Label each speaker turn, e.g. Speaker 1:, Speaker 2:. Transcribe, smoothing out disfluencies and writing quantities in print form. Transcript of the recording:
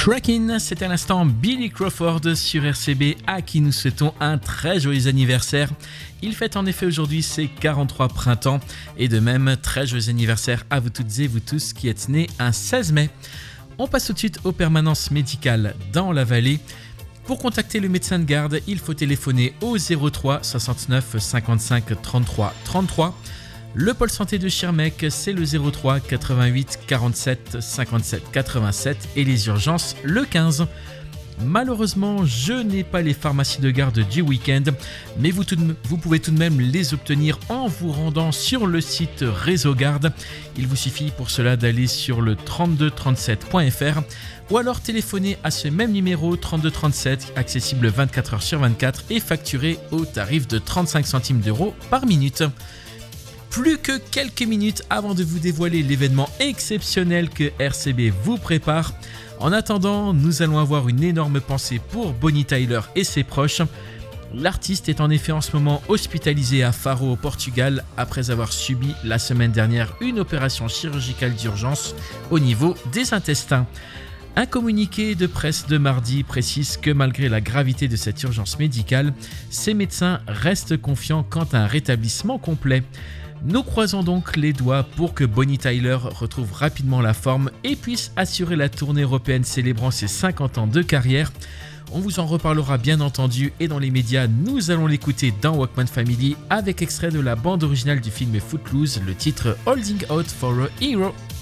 Speaker 1: Tracking, c'est à l'instant Billy Crawford sur RCB à qui nous souhaitons un très joyeux anniversaire. Il fête en effet aujourd'hui ses 43 printemps et de même très joyeux anniversaire à vous toutes et vous tous qui êtes nés un 16 mai. On passe tout de suite aux permanences médicales dans la vallée. Pour contacter le médecin de garde, il faut téléphoner au 03 69 55 33 33. Le pôle santé de Schirmeck, c'est le 03 88 47 57 87 et les urgences le 15. Malheureusement, je n'ai pas les pharmacies de garde du week-end, mais vous pouvez tout de même les obtenir en vous rendant sur le site Réseau Garde. Il vous suffit pour cela d'aller sur le 3237.fr ou alors téléphoner à ce même numéro 3237, accessible 24 h sur 24 et facturé au tarif de 35 centimes d'euros par minute. Plus que quelques minutes avant de vous dévoiler l'événement exceptionnel que RCB vous prépare. En attendant, nous allons avoir une énorme pensée pour Bonnie Tyler et ses proches. L'artiste est en effet en ce moment hospitalisé à Faro au Portugal après avoir subi la semaine dernière une opération chirurgicale d'urgence au niveau des intestins. Un communiqué de presse de mardi précise que malgré la gravité de cette urgence médicale, ces médecins restent confiants quant à un rétablissement complet. Nous croisons donc les doigts pour que Bonnie Tyler retrouve rapidement la forme et puisse assurer la tournée européenne célébrant ses 50 ans de carrière. On vous en reparlera bien entendu et dans les médias, nous allons l'écouter dans Walkman Family avec extrait de la bande originale du film Footloose, le titre Holding Out for a Hero.